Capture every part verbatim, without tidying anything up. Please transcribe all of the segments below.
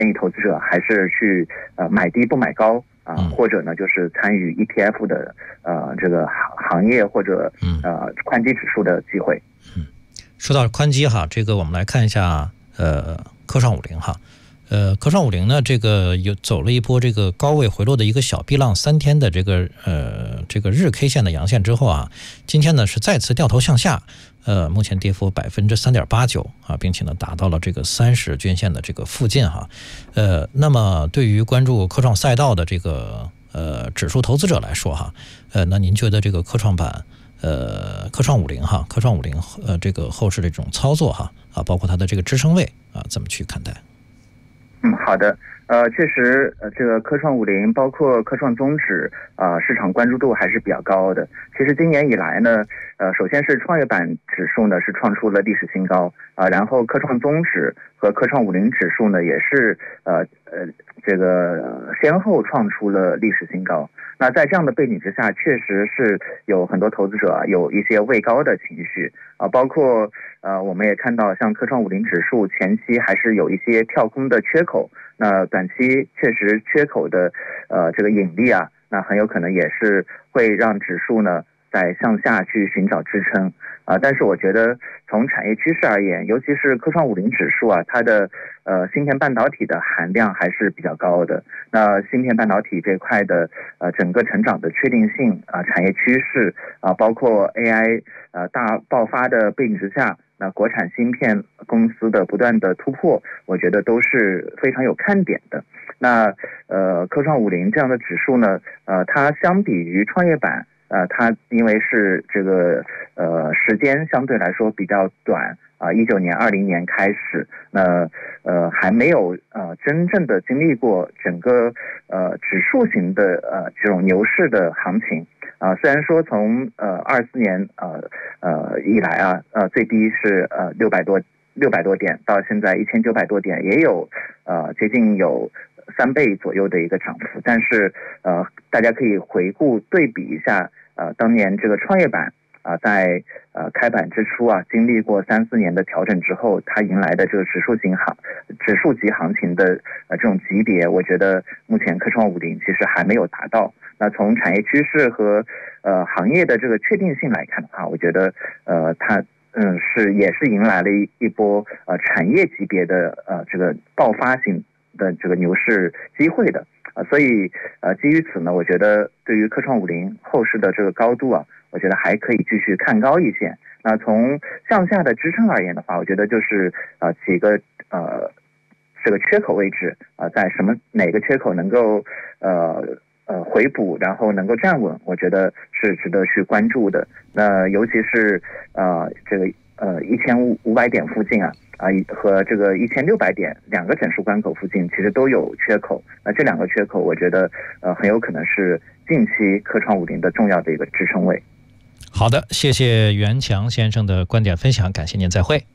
建议投资者还是去呃买低不买高啊、呃，或者呢就是参与 E T F 的呃这个行行业或者呃宽基指数的机会。 嗯，说到宽基哈，这个我们来看一下呃科创五零哈。呃，科创五零呢，这个有走了一波这个高位回落的一个小 B 浪，三天的这个呃这个日 K 线的阳线之后啊，今天呢是再次掉头向下，呃，目前跌幅百分之三点八九啊，并且呢达到了这个三十均线的这个附近哈。呃，那么对于关注科创赛道的这个呃指数投资者来说哈，呃，那您觉得这个科创板呃科创五零哈，科创五零呃这个后市的这种操作哈啊，包括它的这个支撑位啊，怎么去看待？ 嗯，好的，呃，确实，呃，这个科创五零包括科创综指，啊、呃，市场关注度还是比较高的。其实今年以来呢，呃，首先是创业板指数呢是创出了历史新高啊、呃，然后科创综指和科创五零指数呢也是呃呃这个、呃、先后创出了历史新高。那在这样的背景之下，确实是有很多投资者有一些畏高的情绪啊、呃，包括呃我们也看到像科创五零指数前期还是有一些跳空的缺口，那短期确实缺口的呃这个引力啊，那很有可能也是会让指数呢在向下去寻找支撑啊、呃，但是我觉得从产业趋势而言，尤其是科创五零指数啊，它的呃芯片半导体的含量还是比较高的。那芯片半导体这块的呃整个成长的确定性啊、呃，产业趋势啊、呃，包括 A I 呃大爆发的背景之下，那国产芯片公司的不断的突破，我觉得都是非常有看点的。那呃科创五零这样的指数呢，呃它相比于创业板。呃，它因为是这个呃时间相对来说比较短啊，一九年、二零年开始，那呃还没有呃真正的经历过整个呃指数型的呃这种牛市的行情啊、呃。虽然说从呃二四年呃呃以来啊，呃最低是呃六百多六百多点，到现在一千九百多点，也有呃接近有三倍左右的一个涨幅，但是呃大家可以回顾对比一下。呃，当年这个创业板啊、呃，在呃开板之初啊，经历过三四年的调整之后，它迎来的这个指数型行、指数级行情的呃这种级别，我觉得目前科创五零其实还没有达到。那从产业趋势和呃行业的这个确定性来看的话，我觉得呃它嗯是也是迎来了一一波呃产业级别的呃这个爆发性的这个牛市机会的。啊，所以呃，基于此呢，我觉得对于科创五零后市的这个高度啊，我觉得还可以继续看高一些。那从向下的支撑而言的话，我觉得就是呃几个呃这个缺口位置啊、呃，在什么哪个缺口能够呃呃回补，然后能够站稳，我觉得是值得去关注的。那尤其是呃这个呃一千五百点附近啊。啊，和这个一千六百点两个整数关口附近，其实都有缺口。那这两个缺口，我觉得呃很有可能是近期科创五零的重要的一个支撑位。 好的，谢谢袁强先生的观点分享，感谢您，再会。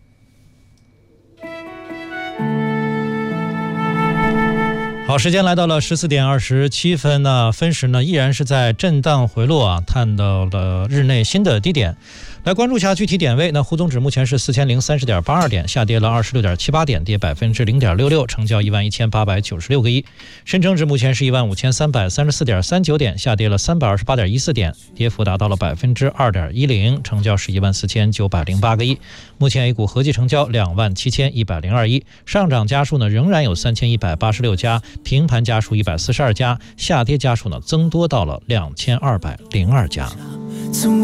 好，时间来到了十四点二十七分呢，分时呢依然是在震荡回落啊，探到了日内新的低点。来关注一下具体点位，那沪综指目前是四千零三十点八二点，下跌了二十六点七八点，跌百分之零点六六，成交一万一千八百九十六个亿。深成指目前是一万五千三百三十四点三九点，下跌了三百二十八点一四点，跌幅达到了百分之二点一零，成交是一万四千九百零八个亿。目前 A 股合计成交两万七千一百零二亿，上涨家数呢仍然有三千一百八十六家，平盘家数一百四十二家，下跌家数呢增多到了两千二百零二家。